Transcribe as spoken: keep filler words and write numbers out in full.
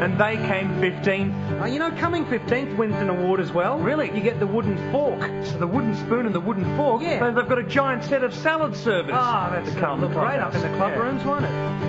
and they came fifteenth. Uh, you know, coming fifteenth wins an award as well. Really? You get the wooden fork. The wooden spoon and the wooden fork. Yeah. So they've got a giant set of salad servers. Ah, that's to going come to look great up in the club Yeah. rooms, won't it?